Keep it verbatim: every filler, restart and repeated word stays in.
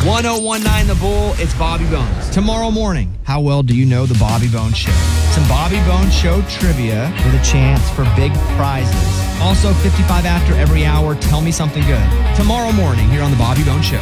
one oh one nine The Bull, it's Bobby Bones. Tomorrow morning, how well do you know the Bobby Bones Show? Some Bobby Bones Show trivia with a chance for big prizes. Also, fifty-five after every hour, tell me something good. Tomorrow morning here on the Bobby Bones Show.